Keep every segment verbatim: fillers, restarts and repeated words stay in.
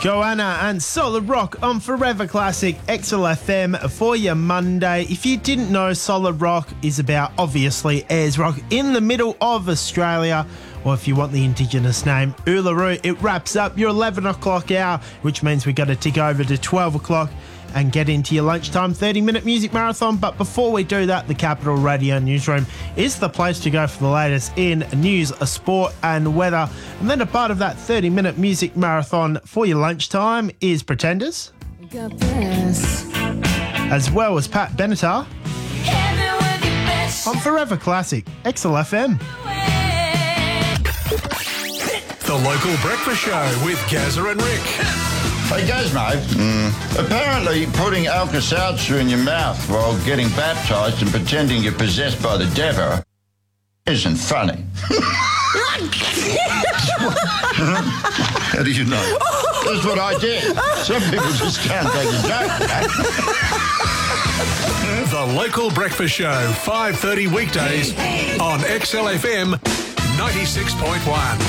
Joanna and Solid Rock on Forever Classic X L F M for your Monday. If you didn't know, Solid Rock is about, obviously, Ayers Rock in the middle of Australia. Or if you want the Indigenous name, Uluru. It wraps up your eleven o'clock hour, which means we've got to tick over to twelve o'clock and get into your lunchtime thirty-minute music marathon. But before we do that, the Capital Radio Newsroom is the place to go for the latest in news, sport and weather. And then a part of that thirty-minute music marathon for your lunchtime is Pretenders, as well as Pat Benatar on Forever Classic X L F M. The Local Breakfast Show with Gazza and Rick. Hey, Gaz, mate. Mm. Apparently, putting Alka-Seltzer in your mouth while getting baptised and pretending you're possessed by the devil isn't funny. How do you know? That's what I did. Some people just can't take a joke. The Local Breakfast Show, five thirty weekdays on X L F M ninety-six point one.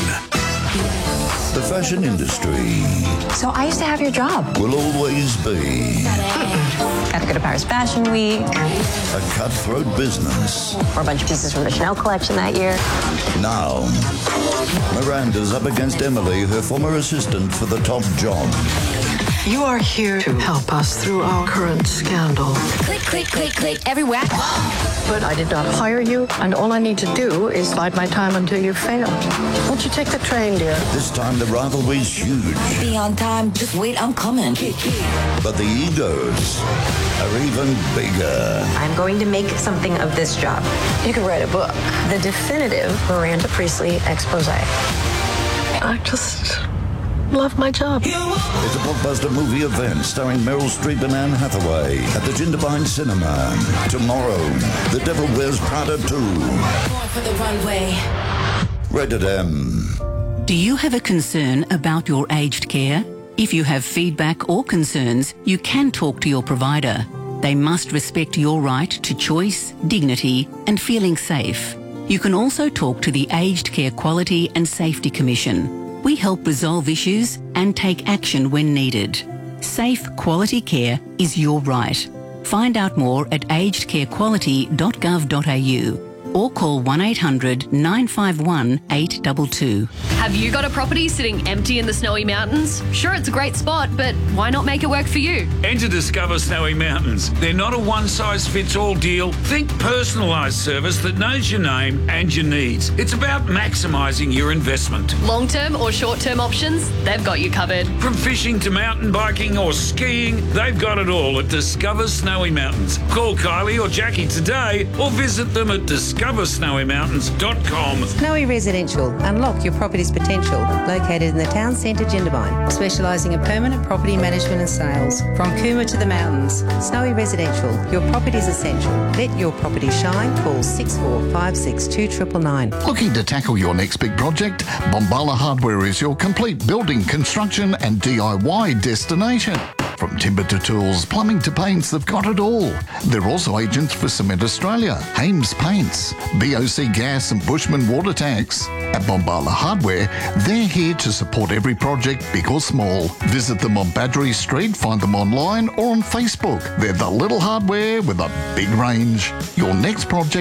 The fashion industry So I used to have your job. will always be Got to go to Paris Fashion Week. a cutthroat business. Wore a bunch of pieces from the Chanel collection that year. Now, Miranda's up against Emily, her former assistant, for the top job. You are here to help us through our current scandal. Click, click, click, click, everywhere. But I did not hire you, and all I need to do is bide my time until you fail. Won't you take the train, dear? This time the rivalry's huge, Be on time, just wait, I'm coming. but the egos are even bigger. I'm going to make something of this job. You could write a book. The definitive Miranda Priestley expose. I just love my job. It's a blockbuster movie event starring Meryl Streep and Anne Hathaway at the Jindabyne Cinema. Tomorrow, The Devil Wears Prada two. Going for the runway. Rated M. Do you have a concern about your aged care? If you have feedback or concerns, you can talk to your provider. They must respect your right to choice, dignity, and feeling safe. You can also talk to the Aged Care Quality and Safety Commission. We help resolve issues and take action when needed. Safe, quality care is your right. Find out more at aged care quality dot gov dot a u or call one eight hundred nine five one eight two two. Have you got a property sitting empty in the Snowy Mountains? Sure, it's a great spot, but why not make it work for you? Enter Discover Snowy Mountains. They're not a one-size-fits-all deal. Think personalised service that knows your name and your needs. It's about maximising your investment. Long-term or short-term options, they've got you covered. From fishing to mountain biking or skiing, they've got it all at Discover Snowy Mountains. Call Kylie or Jackie today or visit them at discover snowy mountains dot com. Snowy Residential. Unlock your property's potential. Located in the town centre, Jindabyne. Specialising in permanent property management and sales. From Cooma to the mountains. Snowy Residential. Your property's essential. Let your property shine. Call six four five six two nine nine nine. Looking to tackle your next big project? Bombala Hardware is your complete building, construction and D I Y destination. From timber to tools, plumbing to paints, they've got it all. They're also agents for Cement Australia, Hames Paints, B O C Gas and Bushman Water Tanks. At Bombala Hardware, they're here to support every project, big or small. Visit them on Badgery Street, find them online or on Facebook. They're the little hardware with a big range. Your next project